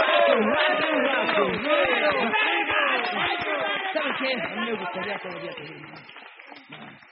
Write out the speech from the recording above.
¿Saben qué? A mí me gustaría todavía tener más.